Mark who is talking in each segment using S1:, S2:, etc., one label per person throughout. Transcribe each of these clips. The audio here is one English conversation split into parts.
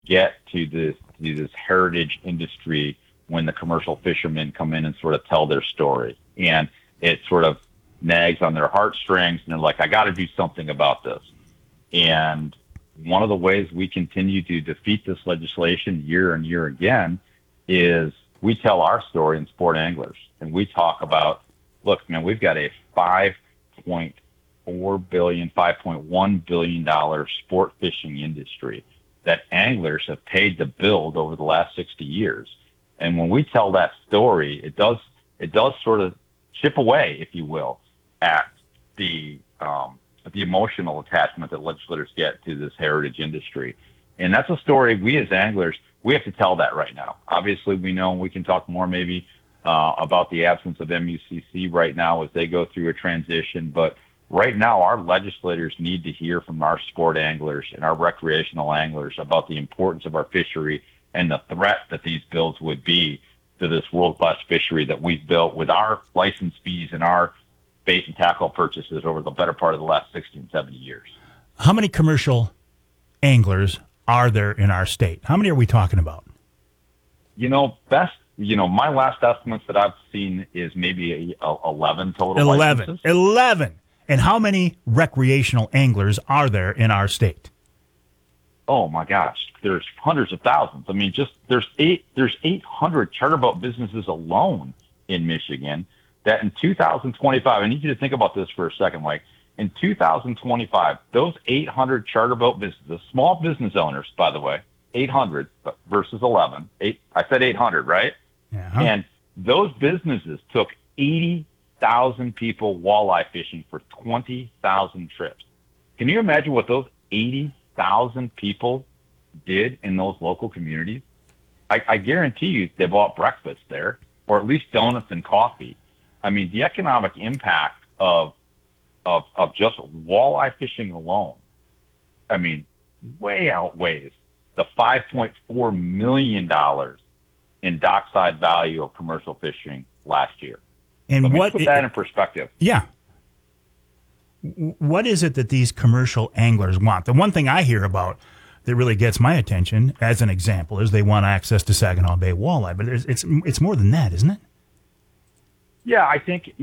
S1: get to this heritage industry when the commercial fishermen come in and sort of tell their story. And it sort of nags on their heartstrings, and they're like, I got to do something about this. And one of the ways we continue to defeat this legislation year and year again is we tell our story in Sport Anglers, and we talk about, look, man, we've got a $5.1 billion sport fishing industry that anglers have paid to build over the last 60 years. And when we tell that story, it does sort of chip away, if you will, at the emotional attachment that legislators get to this heritage industry. And that's a story we as anglers, we have to tell that right now. Obviously, we know we can talk more maybe about the absence of MUCC right now as they go through a transition. But right now, our legislators need to hear from our sport anglers and our recreational anglers about the importance of our fishery and the threat that these bills would be to this world-class fishery that we've built with our license fees and our bait and tackle purchases over the better part of the last 60 and 70 years.
S2: How many commercial anglers are there in our state? How many are we talking about?
S1: My last estimates that I've seen is maybe 11 total
S2: 11.
S1: licenses.
S2: 11. And how many recreational anglers are there in our state?
S1: Oh my gosh, there's hundreds of thousands. I mean, there's 800 charter boat businesses alone in Michigan that in 2025, I need you to think about this for a second, Mike. In 2025, those 800 charter boat businesses, small business owners, by the way, 800 versus 11. I said 800, right?
S2: Yeah.
S1: And those businesses took 80,000 people walleye fishing for 20,000 trips. Can you imagine what those 80,000 people did in those local communities? I guarantee you they bought breakfast there, or at least donuts and coffee. I mean, the economic impact of just walleye fishing alone, I mean, way outweighs the $5.4 million in dockside value of commercial fishing last year.
S2: And
S1: Let me
S2: what
S1: put that in perspective.
S2: Yeah. What is it that these commercial anglers want? The one thing I hear about that really gets my attention, as an example, is they want access to Saginaw Bay walleye. But it's more than that, isn't it?
S1: Yeah, I think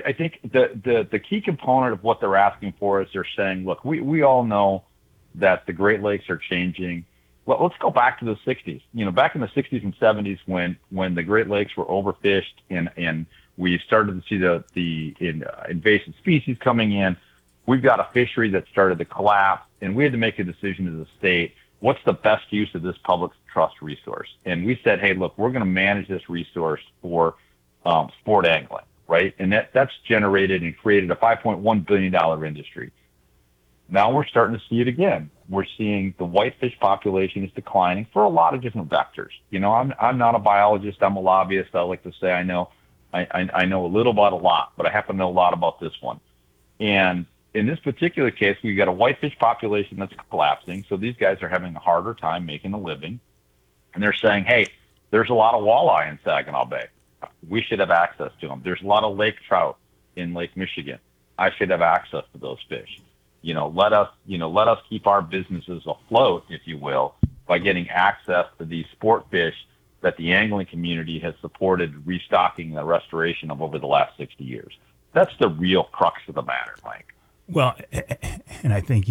S1: the key component of what they're asking for is they're saying, look, we all know that the Great Lakes are changing. Well, let's go back to the 60s. Back in the 60s and 70s when the Great Lakes were overfished and we started to see the invasive species coming in, we've got a fishery that started to collapse, and we had to make a decision as a state, what's the best use of this public trust resource? And we said, hey, look, we're going to manage this resource for sport angling, right? And that's generated and created a $5.1 billion industry. Now we're starting to see it again. We're seeing the whitefish population is declining for a lot of different vectors. I'm not a biologist. I'm a lobbyist. I like to say I know a little about a lot, but I happen to know a lot about this one. And in this particular case, we've got a whitefish population that's collapsing. So these guys are having a harder time making a living. And they're saying, hey, there's a lot of walleye in Saginaw Bay. We should have access to them. There's a lot of lake trout in Lake Michigan. I should have access to those fish. Let us keep our businesses afloat, if you will, by getting access to these sport fish that the angling community has supported restocking the restoration of over the last 60 years. That's the real crux of the matter, Mike.
S2: Well, and I think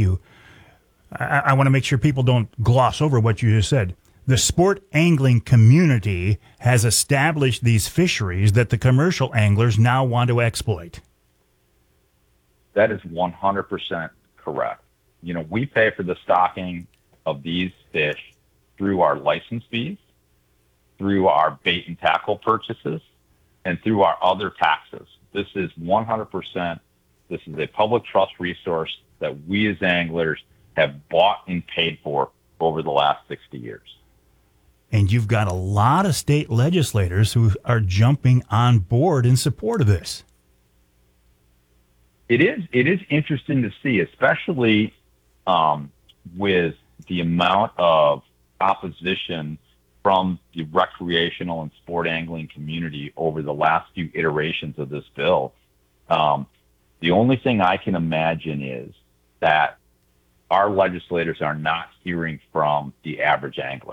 S2: I want to make sure people don't gloss over what you just said. The sport angling community has established these fisheries that the commercial anglers now want to exploit.
S1: That is 100% correct. We pay for the stocking of these fish through our license fees, through our bait and tackle purchases, and through our other taxes. This is 100%. This is a public trust resource that we as anglers have bought and paid for over the last 60 years.
S2: And you've got a lot of state legislators who are jumping on board in support of this.
S1: It is interesting to see, especially with the amount of opposition from the recreational and sport angling community over the last few iterations of this bill. The only thing I can imagine is that our legislators are not hearing from the average angler.